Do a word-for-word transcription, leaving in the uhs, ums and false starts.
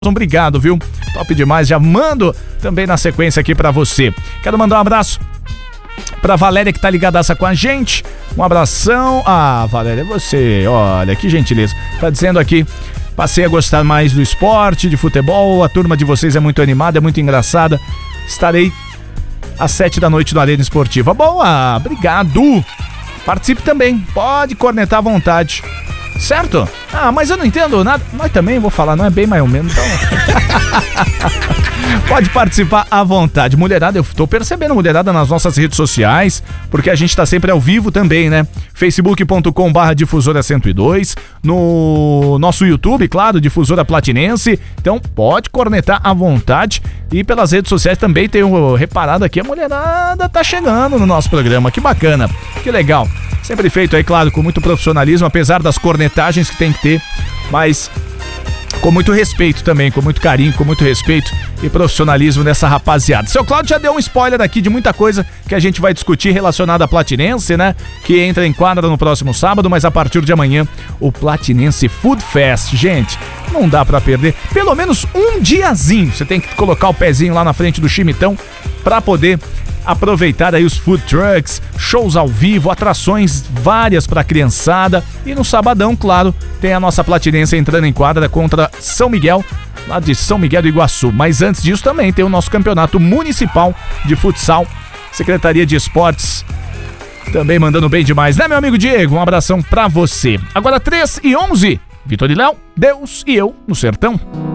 Obrigado, viu? Top demais, já mando também na sequência aqui pra você. Quero mandar um abraço pra Valéria que tá ligadaça com a gente. Um abração. Ah, Valéria, você, olha, que gentileza. Tá dizendo aqui, passei a gostar mais do esporte, de futebol. A turma de vocês é muito animada, é muito engraçada. Estarei às sete da noite no Arena Esportiva. Boa, obrigado. Participe também, pode cornetar à vontade. Certo? Ah, mas eu não entendo nada. Mas também vou falar, não é bem mais ou menos, então... Pode participar à vontade. Mulherada, eu tô percebendo mulherada nas nossas redes sociais, porque a gente tá sempre ao vivo também, né? facebook ponto com barra difusora cento e dois, no nosso YouTube, claro, Difusora Platinense. Então pode cornetar à vontade. E pelas redes sociais também tenho reparado aqui, a mulherada tá chegando no nosso programa. Que bacana, que legal. Sempre feito aí, claro, com muito profissionalismo, apesar das cornetagens que tem que ter, mas com muito respeito também, com muito carinho, com muito respeito e profissionalismo dessa rapaziada. Seu Cláudio já deu um spoiler aqui de muita coisa que a gente vai discutir relacionada à Platinense, né? Que entra em quadra no próximo sábado, mas a partir de amanhã, o Platinense Food Fest. Gente, não dá pra perder. Pelo menos um diazinho. Você tem que colocar o pezinho lá na frente do chimitão pra poder aproveitar aí os food trucks, shows ao vivo, atrações várias pra criançada. E no sabadão, claro, tem a nossa Platinense entrando em quadra contra São Miguel, lá de São Miguel do Iguaçu. Mas antes disso também tem o nosso campeonato municipal de futsal. Secretaria de Esportes também mandando bem demais, né, meu amigo Diego? Um abração pra você. Agora três e onze, Vitor e Léo, Deus e eu no Sertão.